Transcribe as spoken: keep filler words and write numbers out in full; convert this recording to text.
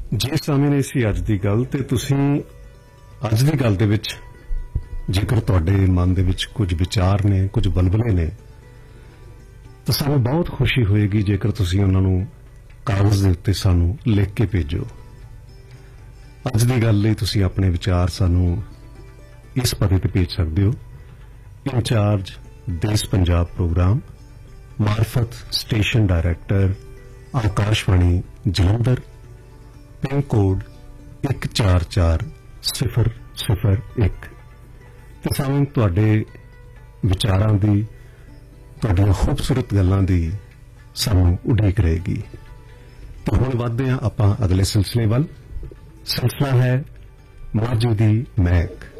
ਜਿਸ ਸਮੇਂ ਨੇ ਸੀ ਅੱਜ ਦੀ ਗੱਲ ਤੇ ਤੁਸੀਂ ਅੱਜ ਦੀ ਗੱਲ ਦੇ ਵਿੱਚ ਜੇਕਰ ਤੁਹਾਡੇ ਮਨ ਦੇ ਵਿੱਚ ਕੁਝ ਵਿਚਾਰ ਨੇ ਕੁਝ ਬਲਬਲੇ ਨੇ ਤਾਂ ਸਾਨੂੰ ਬਹੁਤ ਖੁਸ਼ੀ ਹੋਏਗੀ ਜੇਕਰ ਤੁਸੀਂ ਉਹਨਾਂ ਨੂੰ ਕਾਗਜ਼ ਦੇ ਉੱਤੇ ਸਾਨੂੰ ਲਿਖ ਕੇ ਭੇਜੋ। ਅੱਜ ਦੀ ਗੱਲ ਲਈ ਤੁਸੀਂ ਆਪਣੇ ਵਿਚਾਰ ਸਾਨੂੰ ਇਸ ਪਤੇ ਤੇ ਭੇਜ ਸਕਦੇ ਹੋ। ਇੰਚਾਰਜ ਦੇਸ਼ Punjab programme ਮਾਰਫਤ station director Akashvani Jalandhar pin code ਇੱਕ ਚਾਰ ਚਾਰ ਸਿਫਰ ਸਿਫਰ ਇੱਕ ਤੇ ਸਾਨੂੰ ਤੁਹਾਡੇ ਵਿਚਾਰਾਂ ਦੀ ਤੁਹਾਡੀਆਂ ਖੂਬਸੂਰਤ ਗੱਲਾਂ ਦੀ ਸਾਨੂੰ ਉਡੀਕ ਰਹੇਗੀ। ਤੇ ਹੁਣ ਵਧਦੇ ਹਾਂ ਆਪਾਂ ਅਗਲੇ ਸਿਲਸਿਲੇ ਵੱਲ। ਸਿਲਸਿਲਾ ਹੈ ਮਾਝੂ ਦੀ ਮਹਿਕ।